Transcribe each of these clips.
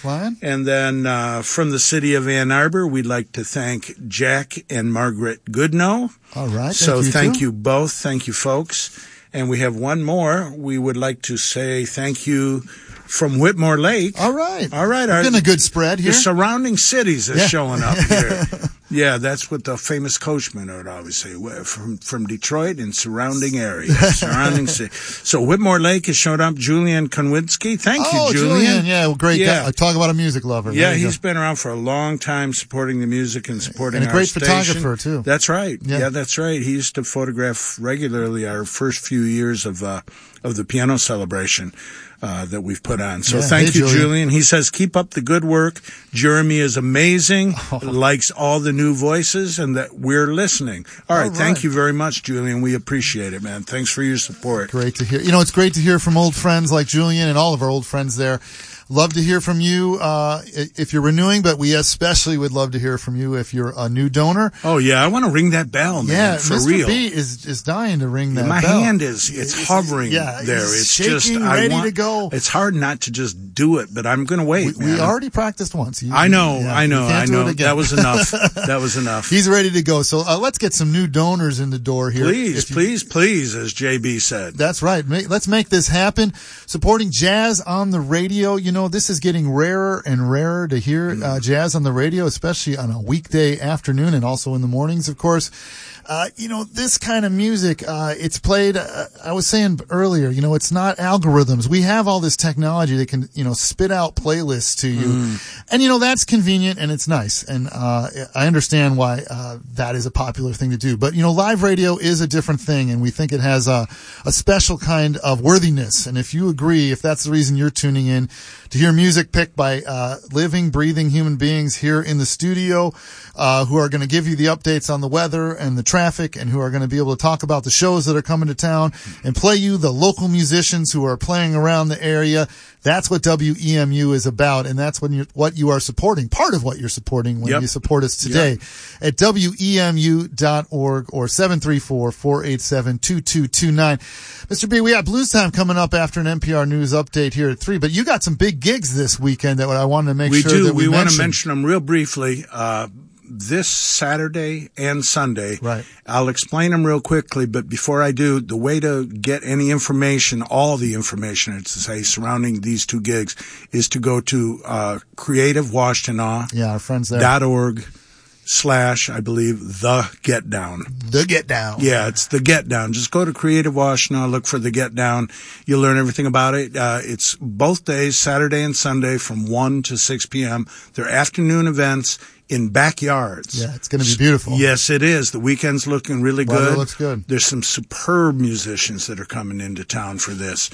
Lion. And then from the city of Ann Arbor, we'd like to thank Jack and Margaret Goodnow. All right. So thank you both. Thank you, folks. And we have one more. We would like to say thank you from Whitmore Lake. All right. We're getting a good spread here. The surrounding cities are showing up here. Yeah, that's what the famous coachman would always say. From Detroit and surrounding areas, surrounding cities. So Whitmore Lake has shown up. Julian Konwinski. Thank you, Julian. Yeah, great guy. Talk about a music lover. Yeah, he's been around for a long time supporting the music and supporting our station. And a great station. photographer, too. That's right. Yeah, that's right. He used to photograph regularly our first few years of the piano celebration that we've put on. So thank you, Julian. He says, keep up the good work. Jeremy is amazing, likes all the new voices, and that we're listening. All right. Thank you very much, Julian. We appreciate it, man. Thanks for your support. Great to hear. It's great to hear from old friends like Julian and all of our old friends there. Love to hear from you if you're renewing, but we especially would love to hear from you if you're a new donor. Oh, yeah. I want to ring that bell, man, for Mr. real. B is dying to ring that bell. My hand it's hovering there. It's shaking, ready to go. It's hard not to just do it, but I'm going to wait, man. We already practiced once. I know. That was enough. That was enough. He's ready to go. So let's get some new donors in the door here. Please, as JB said. That's right. Let's make this happen. Supporting jazz on the radio. This is getting rarer and rarer to hear jazz on the radio, especially on a weekday afternoon and also in the mornings, of course. This kind of music, it's played, I was saying earlier, it's not algorithms. We have all this technology that can, spit out playlists to you. And, that's convenient and it's nice. And, I understand why, that is a popular thing to do. But, live radio is a different thing and we think it has a special kind of worthiness. And if you agree, if that's the reason you're tuning in to hear music picked by, living, breathing human beings here in the studio, who are going to give you the updates on the weather and the traffic and who are going to be able to talk about the shows that are coming to town and play you the local musicians who are playing around the area. That's what WEMU is about, and that's what you are supporting, part of what you're supporting when you support us today at WEMU.org or 734-487-2229. Mr. B, we got Blues Time coming up after an NPR News update here at 3, but you got some big gigs this weekend that I wanted to make sure that we want to mention them real briefly. This Saturday and Sunday. Right. I'll explain them real quickly, but before I do, the way to get any information, all the information, it's to say, surrounding these two gigs, is to go to Creative Washtenaw. Yeah, our friends there. .org/ I believe, The Get Down. The Get Down. Yeah, it's The Get Down. Just go to Creative Washtenaw, look for The Get Down. You'll learn everything about it. It's both days, Saturday and Sunday, from 1 to 6 p.m. They're afternoon events in backyards. Yeah, it's going to be beautiful. Yes, it is. The weekend's looking really good. Weather looks good. There's some superb musicians that are coming into town for this.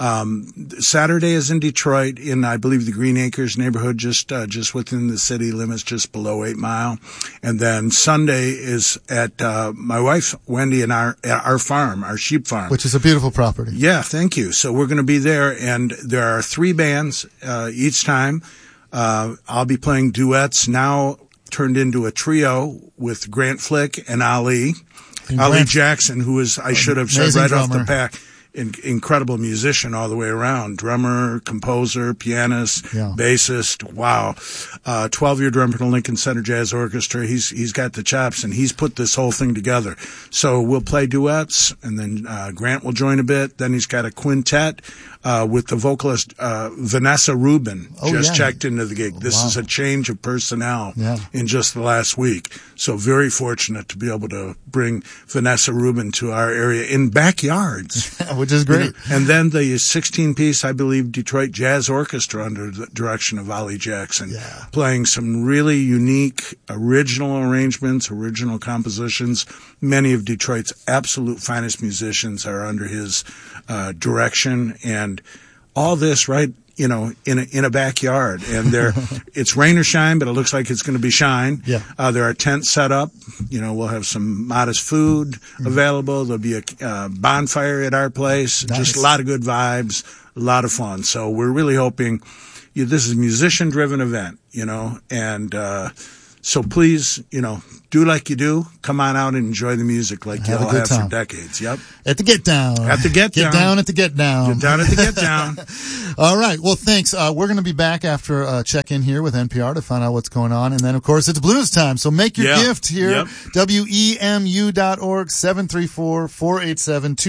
Saturday is in Detroit, in I believe the Green Acres neighborhood, just within the city limits, just below 8 Mile. And then Sunday is at my wife Wendy and our farm, our sheep farm, which is a beautiful property. Yeah, thank you. So we're going to be there, and there are 3 bands each time. I'll be playing duets now turned into a trio with Grant Flick and Ali Jackson, who is, I should have said right off the pack, incredible musician all the way around. Drummer, composer, pianist, bassist. Wow. 12-year drummer for the Lincoln Center Jazz Orchestra. He's got the chops and he's put this whole thing together. So we'll play duets and then, Grant will join a bit. Then he's got a quintet, with the vocalist, Vanessa Rubin checked into the gig. This is a change of personnel in just the last week. So very fortunate to be able to bring Vanessa Rubin to our area in backyards. Which is great. And then the 16-piece, I believe, Detroit Jazz Orchestra under the direction of Ali Jackson, playing some really unique original arrangements, original compositions. Many of Detroit's absolute finest musicians are under his direction, and all this right, in a backyard. And it's rain or shine, but it looks like it's going to be shine. Yeah. There are tents set up. We'll have some modest food available. There'll be a bonfire at our place. Nice. Just a lot of good vibes, a lot of fun. So we're really hoping this is a musician-driven event, and So please, do like you do. Come on out and enjoy the music like you all have for decades. Yep. At the Get Down. At the Get Down. Get down at the Get Down. Get down at the Get Down. All right. Well, thanks. We're going to be back after a check-in here with NPR to find out what's going on. And then, of course, it's blues time. So make your gift here. Yep. WEMU.org,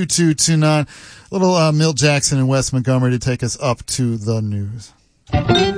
734-487-2229. Little Milt Jackson and Wes Montgomery to take us up to the news.